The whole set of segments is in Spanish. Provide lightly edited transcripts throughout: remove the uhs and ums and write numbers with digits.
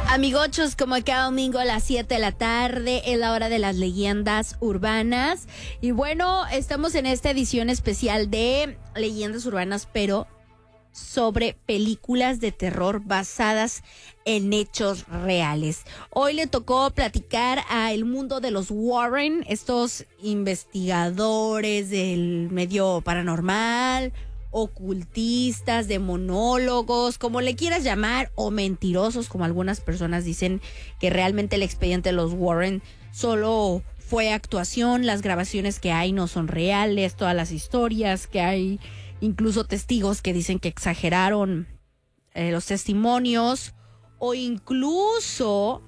Amigochos, como cada domingo a las 7 de la tarde es la hora de las leyendas urbanas. Y bueno, estamos en esta edición especial de leyendas urbanas, pero sobre películas de terror basadas en hechos reales. Hoy le tocó platicar a el mundo de los Warren, estos investigadores del medio paranormal, ocultistas, demonólogos, como le quieras llamar, o mentirosos, como algunas personas dicen que realmente el expediente de los Warren solo fue actuación, las grabaciones que hay no son reales, todas las historias que hay, incluso testigos que dicen que exageraron los testimonios, o incluso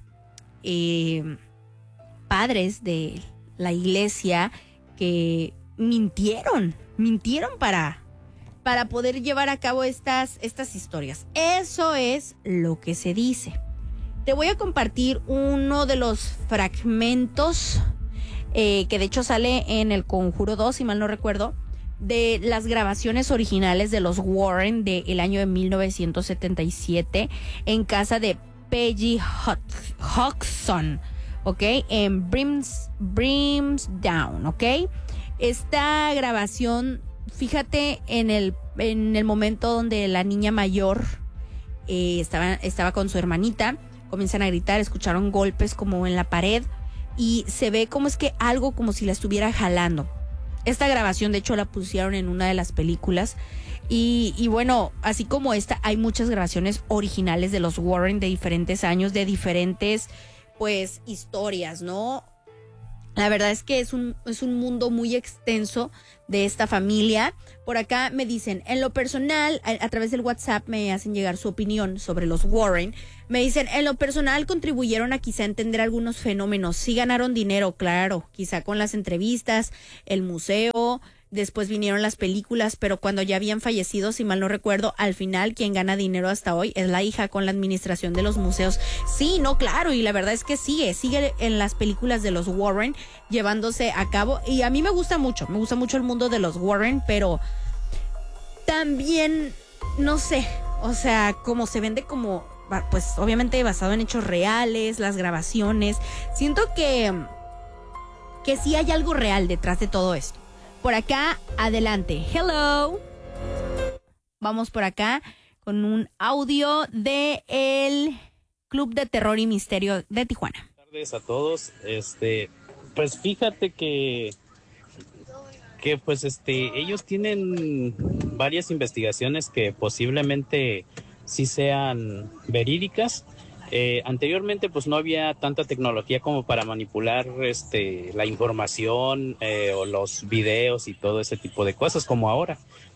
padres de la iglesia que mintieron para poder llevar a cabo estas historias. Eso es lo que se dice. Te voy a compartir uno de los fragmentos que de hecho sale en El Conjuro 2, si mal no recuerdo, de las grabaciones originales de los Warren del año de 1977 en casa de Peggy Hodgson, ¿ok? En Brimsdown, ¿ok? Esta grabación, fíjate en el momento donde la niña mayor estaba con su hermanita, comienzan a gritar, escucharon golpes como en la pared y se ve como es que algo como si la estuviera jalando. Esta grabación de hecho la pusieron en una de las películas y bueno, así como esta hay muchas grabaciones originales de los Warren de diferentes años, de diferentes pues historias, ¿no? La verdad es que es un mundo muy extenso de esta familia. Por acá me dicen, en lo personal, a través del WhatsApp me hacen llegar su opinión sobre los Warren. Me dicen, en lo personal contribuyeron a quizá entender algunos fenómenos. Sí ganaron dinero, claro, quizá con las entrevistas, el museo, después vinieron las películas, pero cuando ya habían fallecido, si mal no recuerdo, al final quien gana dinero hasta hoy es la hija con la administración de los museos. Sí, no, claro, y la verdad es que sigue en las películas de los Warren llevándose a cabo, y a mí me gusta mucho el mundo de los Warren, pero también, no sé, o sea, como se vende como, pues obviamente basado en hechos reales, las grabaciones, siento que sí hay algo real detrás de todo esto. Por acá, adelante. Hello. Vamos por acá con un audio de el Club de Terror y Misterio de Tijuana. Buenas tardes a todos. Pues fíjate que pues ellos tienen varias investigaciones que posiblemente sí sean verídicas. Anteriormente pues no había tanta tecnología como para manipular la información o los videos y todo ese tipo de cosas como ahora.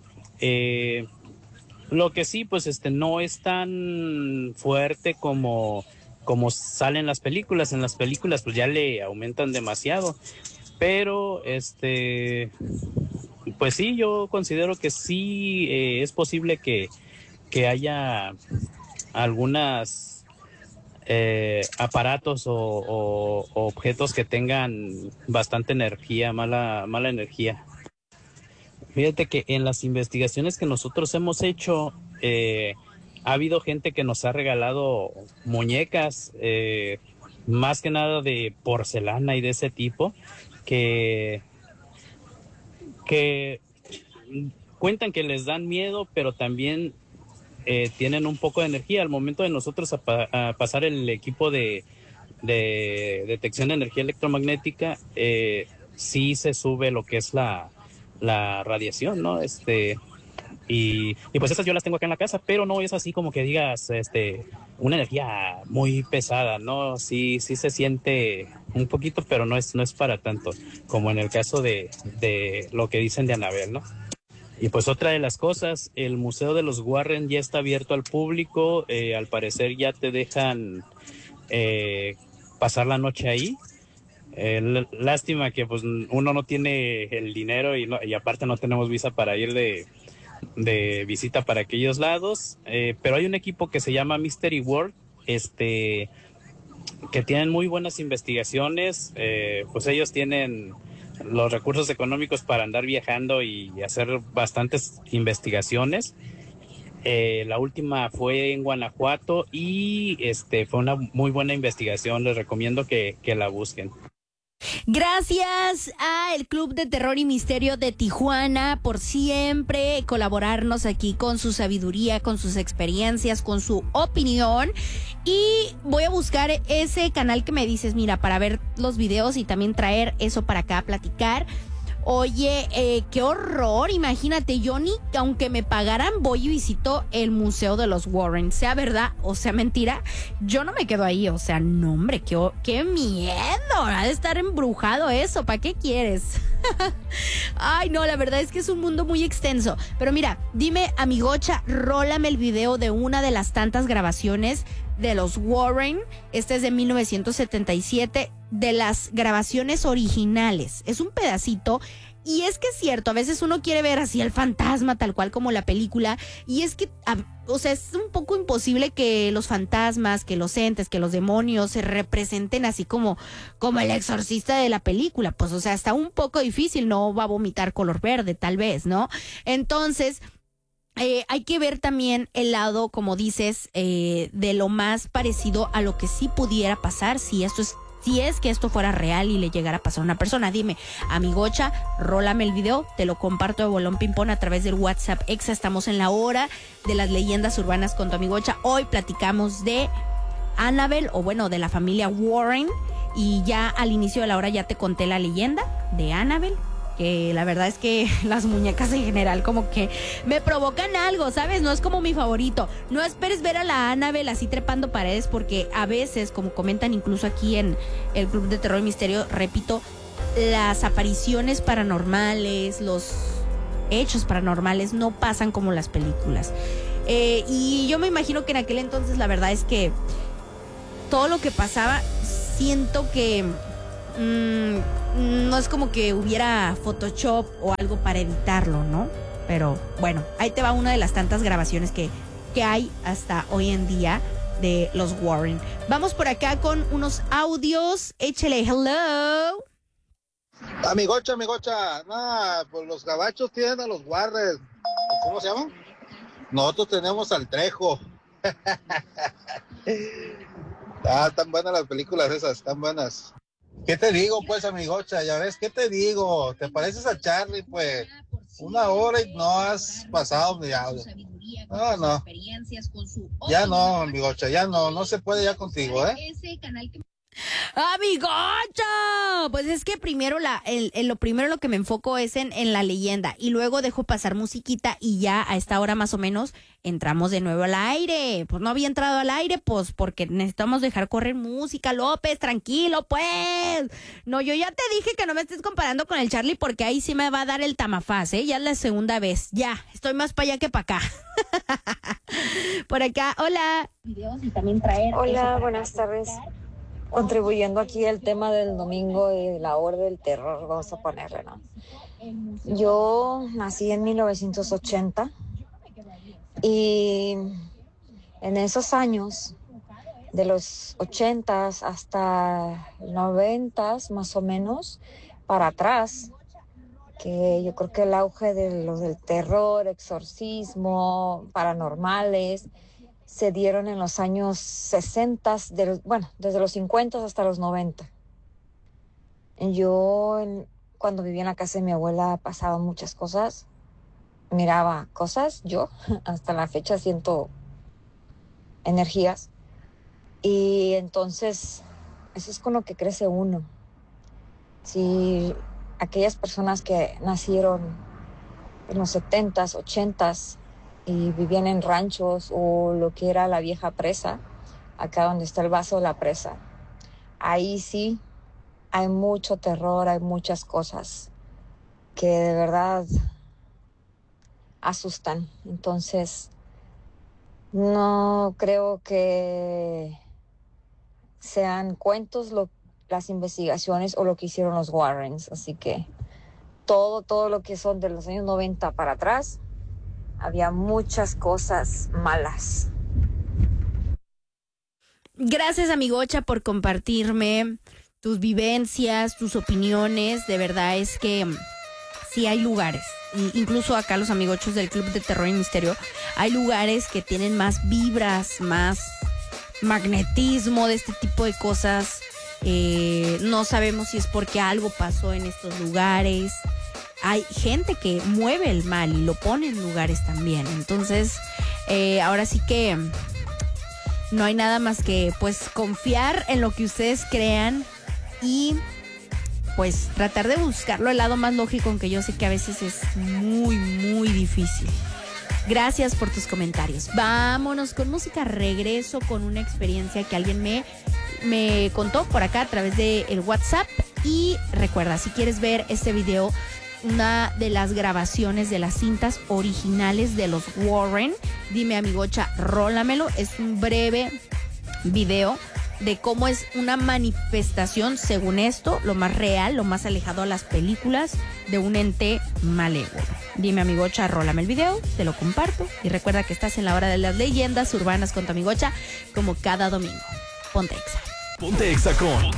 Lo que sí pues no es tan fuerte como salen las películas. En las películas pues ya le aumentan demasiado, pero pues sí, yo considero que sí es posible que haya algunas aparatos o objetos que tengan bastante energía, mala energía. Fíjate que en las investigaciones que nosotros hemos hecho, ha habido gente que nos ha regalado muñecas, más que nada de porcelana y de ese tipo, que cuentan que les dan miedo, pero también tienen un poco de energía. Al momento de nosotros a pasar el equipo de detección de energía electromagnética, sí se sube lo que es la radiación, ¿no? Y pues esas yo las tengo acá en la casa, pero no es así como que digas una energía muy pesada, ¿no? Sí se siente un poquito, pero no es para tanto, como en el caso de lo que dicen de Annabelle, ¿no? Y pues otra de las cosas, el Museo de los Warren ya está abierto al público, al parecer ya te dejan pasar la noche ahí. Lástima que pues uno no tiene el dinero y aparte no tenemos visa para ir de visita para aquellos lados, pero hay un equipo que se llama Mystery World, que tienen muy buenas investigaciones, pues ellos tienen los recursos económicos para andar viajando y hacer bastantes investigaciones. La última fue en Guanajuato y fue una muy buena investigación. Les recomiendo que la busquen. Gracias a el Club de Terror y Misterio de Tijuana por siempre colaborarnos aquí con su sabiduría, con sus experiencias, con su opinión. Y voy a buscar ese canal que me dices, mira, para ver los videos y también traer eso para acá a platicar. Oye, qué horror, imagínate, yo ni aunque me pagaran voy y visito el Museo de los Warren, sea verdad o sea mentira, yo no me quedo ahí, o sea, no hombre, qué miedo, ha de estar embrujado eso, ¿para qué quieres? Ay, no, la verdad es que es un mundo muy extenso, pero mira, dime, amigocha, rólame el video de una de las tantas grabaciones de los Warren. Este es de 1977, de las grabaciones originales. Es un pedacito. Y es que es cierto, a veces uno quiere ver así el fantasma tal cual como la película, y es que, o sea, es un poco imposible que los fantasmas, que los entes, que los demonios se representen así como el exorcista de la película. Pues, o sea, está un poco difícil, no va a vomitar color verde, tal vez, ¿no? Entonces, hay que ver también el lado, como dices, de lo más parecido a lo que sí pudiera pasar si es que esto fuera real y le llegara a pasar a una persona. Dime, amigocha, rólame el video, te lo comparto de bolón ping-pong a través del WhatsApp Exa. Estamos en la hora de las leyendas urbanas con tu amigocha. Hoy platicamos de Annabelle, o bueno, de la familia Warren, y ya al inicio de la hora ya te conté la leyenda de Annabelle, que la verdad es que las muñecas en general como que me provocan algo, ¿sabes? No es como mi favorito. No esperes ver a la Annabelle así trepando paredes, porque a veces, como comentan incluso aquí en el Club de Terror y Misterio, repito, las apariciones paranormales, los hechos paranormales no pasan como las películas. Y yo me imagino que en aquel entonces la verdad es que todo lo que pasaba, siento que no es como que hubiera Photoshop o algo para editarlo, ¿no? Pero bueno, ahí te va una de las tantas grabaciones que hay hasta hoy en día de los Warren. Vamos por acá con unos audios. Échale, hello. Amigocha, pues los gabachos tienen a los Warren. ¿Cómo se llaman? Nosotros tenemos al Trejo. Están buenas las películas esas, están buenas. ¿Qué te digo, pues, amigocha? Ya ves, ¿qué te digo? Te pareces a Charlie, pues. 1 hora y no has pasado mi audio. No. Ya no, amigocha, ya no se puede ya contigo, ¿eh? ¡Amigocho! Pues es que primero lo primero lo que me enfoco es en la leyenda, y luego dejo pasar musiquita, y ya a esta hora más o menos entramos de nuevo al aire. Pues no había entrado al aire, pues porque necesitamos dejar correr música. López, tranquilo, pues. No, yo ya te dije que no me estés comparando con el Charlie, porque ahí sí me va a dar el tamafaz, ¿eh? Ya es la segunda vez. Ya, estoy más para allá que para acá. Por acá, hola. Hola, buenas tardes. Contribuyendo aquí el tema del domingo y la hora del terror, vamos a ponerle, ¿no? Yo nací en 1980 y en esos años, de los 80s hasta 90s más o menos, para atrás, que yo creo que el auge de los del terror, exorcismo, paranormales, se dieron en los años 60, desde los 50 hasta los 90. Cuando vivía en la casa de mi abuela, pasaba muchas cosas, miraba cosas, yo hasta la fecha siento energías, y entonces eso es con lo que crece uno. Si aquellas personas que nacieron en los 70s, 80s, y vivían en ranchos o lo que era la vieja presa, acá donde está el vaso de la presa, ahí sí hay mucho terror, hay muchas cosas que de verdad asustan. Entonces, no creo que sean cuentos las investigaciones o lo que hicieron los Warrens. Así que todo lo que son de los años 90 para atrás, había muchas cosas malas. Gracias, amigocha, por compartirme tus vivencias, tus opiniones. De verdad es que sí hay lugares incluso acá los amigochos del Club de Terror y Misterio, hay lugares que tienen más vibras, más magnetismo de este tipo de cosas. No sabemos si es porque algo pasó en estos lugares. Hay gente que mueve el mal y lo pone en lugares también. Entonces, ahora sí que no hay nada más que pues confiar en lo que ustedes crean y pues tratar de buscarlo el lado más lógico, aunque yo sé que a veces es muy, muy difícil. Gracias por tus comentarios. Vámonos con música. Regreso con una experiencia que alguien me contó por acá a través del WhatsApp. Y recuerda, si quieres ver este video, una de las grabaciones de las cintas originales de los Warren, dime amigocha, rólamelo. Es un breve video de cómo es una manifestación, según esto, lo más real, lo más alejado a las películas de un ente malévolo. Dime amigocha, rólame el video, te lo comparto y recuerda que estás en la hora de las leyendas urbanas con tu amigocha, como cada domingo. Ponte Exa. Ponte Exa con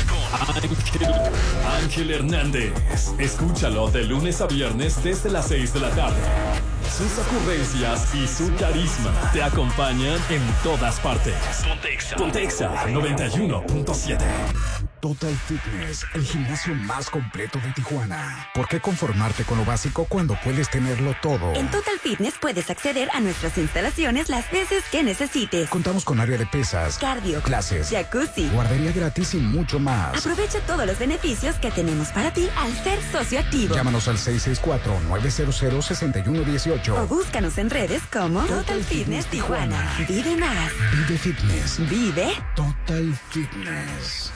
Ángel Hernández. Escúchalo de lunes a viernes desde las 6 de la tarde. Sus ocurrencias y su carisma te acompañan en todas partes. Ponte Exa 91.7. Total Fitness, el gimnasio más completo de Tijuana. ¿Por qué conformarte con lo básico cuando puedes tenerlo todo? En Total Fitness puedes acceder a nuestras instalaciones las veces que necesites. Contamos con área de pesas, cardio, clases, jacuzzi, guardería gratis y mucho más. Aprovecha todos los beneficios que tenemos para ti al ser socio activo. Llámanos al 664-900-6118 o búscanos en redes como Total Fitness Tijuana. Vive más. Vive Fitness. Vive Total Fitness.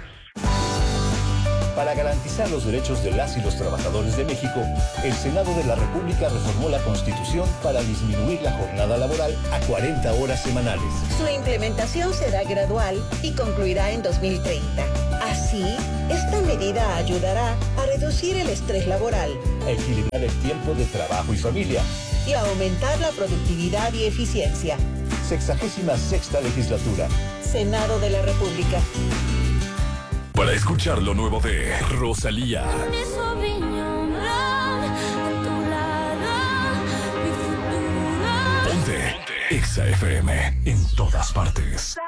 Para garantizar los derechos de las y los trabajadores de México, el Senado de la República reformó la Constitución para disminuir la jornada laboral a 40 horas semanales. Su implementación será gradual y concluirá en 2030. Así, esta medida ayudará a reducir el estrés laboral, a equilibrar el tiempo de trabajo y familia y a aumentar la productividad y eficiencia. 66ª legislatura. Senado de la República. Para escuchar lo nuevo de Rosalía. Ponte Exa FM en todas partes.